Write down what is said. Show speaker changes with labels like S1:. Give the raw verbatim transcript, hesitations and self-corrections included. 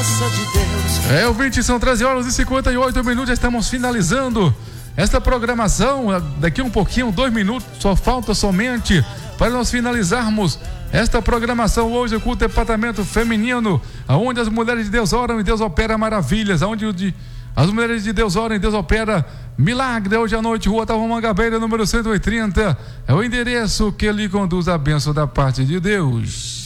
S1: graça de Deus.
S2: É, ouvinte, são treze horas e cinquenta e oito minutos, já estamos finalizando esta programação. Daqui um pouquinho, dois minutos, só falta somente para nós finalizarmos esta programação. Hoje o culto é departamento feminino, onde as mulheres de Deus oram e Deus opera maravilhas, onde o de as mulheres de Deus oram e Deus opera milagre. Hoje à noite, Rua Tava Mangabeira, número cento e trinta. É o endereço que lhe conduz a bênção da parte de Deus.